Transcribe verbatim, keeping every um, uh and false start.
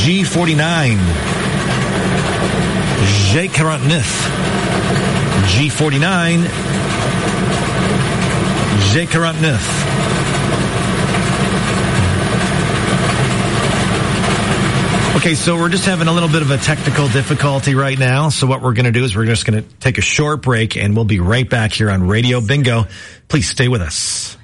G forty-nine. J quarante-neuf. G forty-nine. J quarante-neuf. Okay, so we're just having a little bit of a technical difficulty right now. So what we're going to do is we're just going to take a short break, and we'll be right back here on Radio Bingo. Please stay with us.